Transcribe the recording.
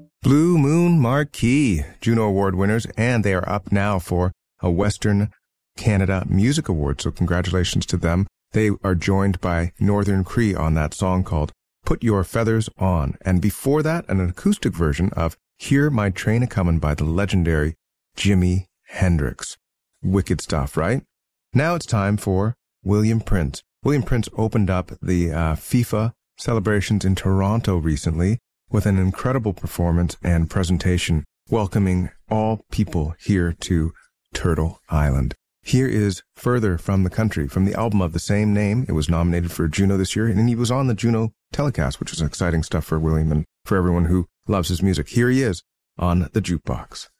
Blue Moon Marquee, Juno Award winners, and they are up now for a Western Canada Music Award, so congratulations to them. They are joined by Northern Cree on that song called Put Your Feathers On, and before that, an acoustic version of Hear My Train A-Comin' by the legendary Jimi Hendrix. Wicked stuff, right? Now it's time for William Prince. William Prince opened up the FIFA celebrations in Toronto recently with an incredible performance and presentation, welcoming all people here to Turtle Island. Here is Further from the Country from the album of the same name. It was nominated for Juno this year, and he was on the Juno telecast, which is exciting stuff for William and for everyone who loves his music. Here he is on the Jukebox.